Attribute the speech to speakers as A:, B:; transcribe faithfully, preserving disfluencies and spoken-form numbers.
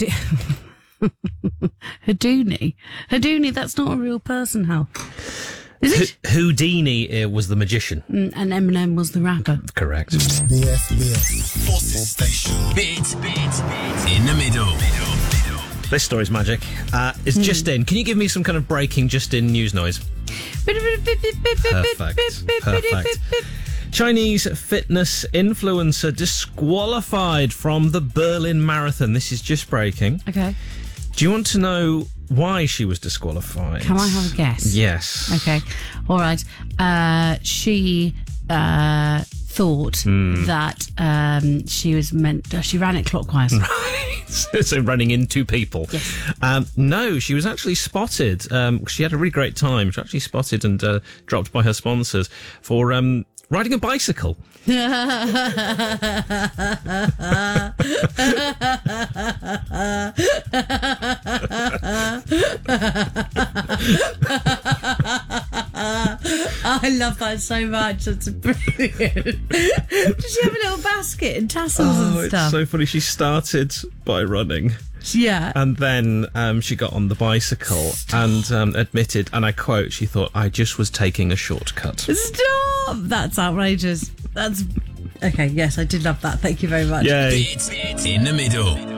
A: Houdini. Houdini, that's not a real person, Hal. Is it?
B: H- Houdini uh, was the magician.
A: Mm, and Eminem was the rapper.
B: Correct.
A: Okay.
C: B F B F. Forces Station.
D: Beat, beat, beat. In the middle. middle, middle.
B: This story's magic. Uh, it's
A: Mm.
B: just in. Can you give me some kind of breaking just in news noise? Perfect. Perfect. Chinese fitness influencer disqualified from the Berlin Marathon. This is just breaking.
A: Okay.
B: Do you want to know why she was disqualified?
A: Can I have a guess?
B: Yes.
A: Okay. All right. Uh, she uh, thought
B: Mm.
A: that um, she was meant... Uh, she ran it clockwise.
B: Right. So running into people.
A: Yes.
B: Um, no, she was actually spotted. Um, she had a really great time. She was actually spotted and uh, dropped by her sponsors for um, riding a bicycle.
A: I love that so much. That's brilliant. Did she have a little basket and tassels
B: Oh,
A: and
B: it's
A: stuff?
B: so funny. She started by running.
A: Yeah.
B: And then um, she got on the bicycle and um, admitted, and I quote, she thought, I just was taking a shortcut.
A: Stop! That's outrageous. That's... Okay, yes, I did love that. Thank you very much.
B: Yay.
D: Beat, beat. In the middle.